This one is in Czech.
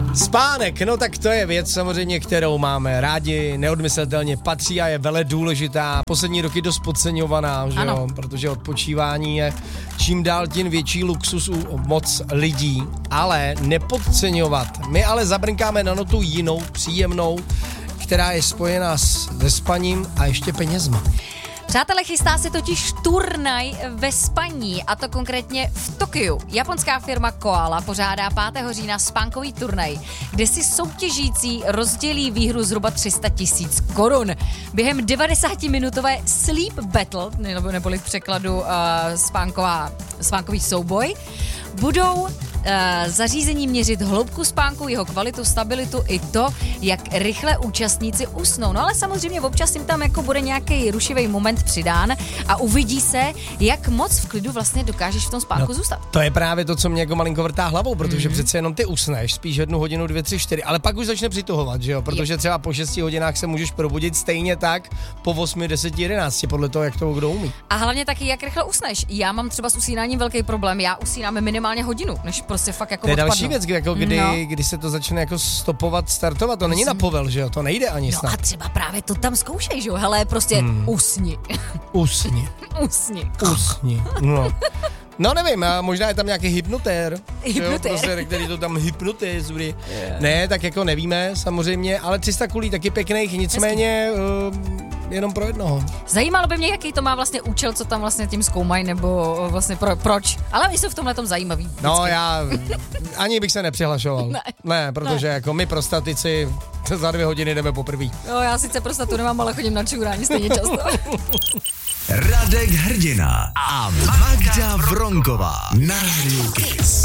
Spánek, no tak to je věc samozřejmě, kterou máme rádi, neodmyslitelně patří a je vele důležitá. Poslední roky dost podceňovaná, že jo? Protože odpočívání je čím dál tím větší luxus u moc lidí, ale nepodceňovat. My ale zabrnkáme na notu jinou, příjemnou, která je spojená se spaním a ještě penězma. Přátelé, chystá se totiž turnaj ve spaní, a to konkrétně v Tokiu. Japonská firma Koala pořádá 5. října spánkový turnaj, kde si soutěžící rozdělí výhru zhruba 300 000 korun. Během 90-minutové sleep battle, neboli v překladu spánkový souboj, budou zařízení měřit hloubku spánku, jeho kvalitu, stabilitu i to, jak rychle účastníci usnou. No ale samozřejmě občas jim tam jako bude nějaký rušivý moment přidán a uvidí se, jak moc v klidu vlastně dokážeš v tom spánku zůstat. To je právě to, co mě jako malinko vrtá hlavou, protože přece jenom ty usneš, spíš 1 hodinu, 2, 3, 4, ale pak už začne přituhovat, že jo? Protože třeba po 6 hodinách se můžeš probudit stejně tak po 8, 10, 11, podle toho, jak to kdo umí. A hlavně taky, jak rychle usneš. Já mám třeba s usínáním velký problém. Já usínám minimálně hodinu, než prostě fakt jako odpadnu. To je další věc, kdy se to začne jako stopovat, startovat, to není na povel, že jo, to nejde ani snad. No a třeba právě to tam zkoušej, že jo, hele, prostě usni. Usni. No nevím, možná je tam nějaký hypnotér. Prostě, který to tam hypnotizuje. Ne, tak jako nevíme samozřejmě, ale 300 kulí taky pěkných, nicméně jenom pro jednoho. Zajímalo by mě, jaký to má vlastně účel, co tam vlastně tím zkoumají, nebo vlastně proč. Ale my jsou v tomhletom zajímaví. Vždycky. No já ani bych se nepřihlašoval. Ne, protože jako my prostatici za 2 hodiny jdeme poprvé. No já sice prostatu nemám, ale chodím na čurání stejně často. Radek Hrdina a Magda Vronková na Radio Kiss.